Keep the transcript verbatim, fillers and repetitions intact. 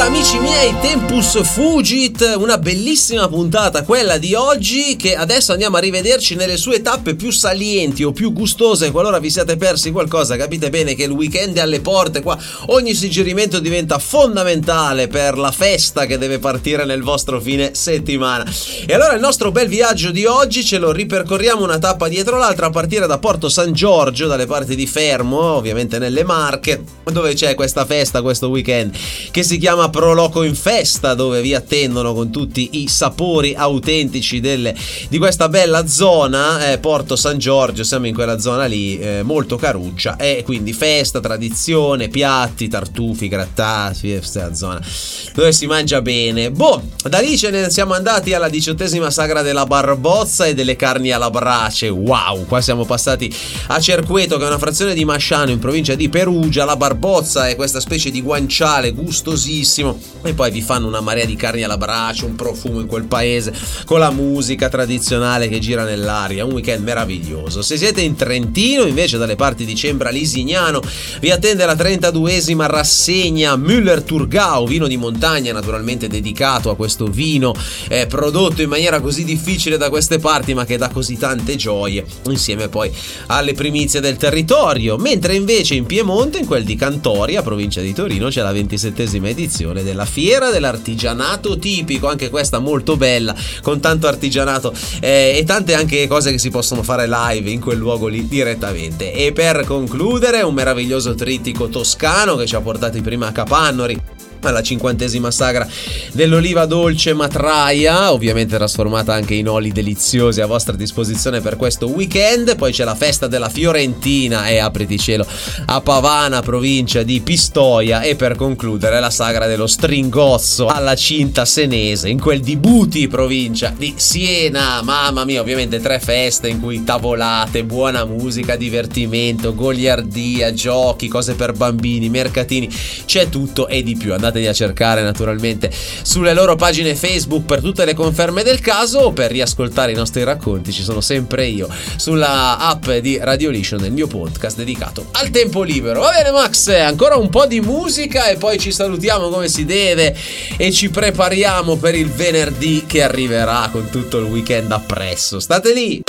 allora amici miei, tempus fugit, una bellissima puntata quella di oggi, che adesso andiamo a rivederci nelle sue tappe più salienti o più gustose. Qualora vi siate persi qualcosa, capite bene che il weekend è alle porte, qua ogni suggerimento diventa fondamentale per la festa che deve partire nel vostro fine settimana. E allora il nostro bel viaggio di oggi ce lo ripercorriamo una tappa dietro l'altra, a partire da Porto San Giorgio, dalle parti di Fermo, ovviamente nelle Marche, dove c'è questa festa questo weekend che si chiama Pro Loco in Festa, dove vi attendono con tutti i sapori autentici delle, di questa bella zona, eh, Porto San Giorgio, siamo in quella zona lì, eh, molto caruccia, e quindi festa, tradizione, piatti, tartufi, grattati, questa zona dove si mangia bene. Boh, da lì ce ne siamo andati alla diciottesima sagra della Barbozza e delle carni alla brace. Wow, qua siamo passati a Cerqueto, che è una frazione di Masciano in provincia di Perugia. La Barbozza è questa specie di guanciale gustosissimo, e poi vi fanno una marea di carni alla brace, un profumo in quel paese, con la musica tradizionale che gira nell'aria, un weekend meraviglioso. Se siete in Trentino, invece, dalle parti di Cembra Lisignano, vi attende la trentaduesima rassegna Müller Thurgau, vino di montagna, naturalmente dedicato a questo vino eh, prodotto in maniera così difficile da queste parti, ma che dà così tante gioie, insieme poi alle primizie del territorio. Mentre invece in Piemonte, in quel di Cantoria, provincia di Torino, c'è la ventisettesima edizione della Fiera dell'Artigianato Tipico, anche questa molto bella, con tanto artigianato eh, e tante anche cose che si possono fare live in quel luogo lì direttamente. E per concludere, un meraviglioso trittico toscano che ci ha portati prima a Capannori, alla cinquantesima sagra dell'oliva dolce Matraia, ovviamente trasformata anche in oli deliziosi a vostra disposizione per questo weekend. Poi c'è la festa della Fiorentina e apriti cielo a Pavana, provincia di Pistoia, e per concludere la sagra dello Stringozzo alla Cinta Senese, in quel di Buti, provincia di Siena. Mamma mia, ovviamente tre feste in cui tavolate, buona musica, divertimento, goliardia, giochi, cose per bambini, mercatini, c'è tutto e di più. Andate a cercare naturalmente sulle loro pagine Facebook per tutte le conferme del caso, o per riascoltare i nostri racconti ci sono sempre io sulla app di Radiolation, nel mio podcast dedicato al tempo libero. Va bene Max, ancora un po' di musica e poi ci salutiamo come si deve e ci prepariamo per il venerdì che arriverà con tutto il weekend appresso. State lì.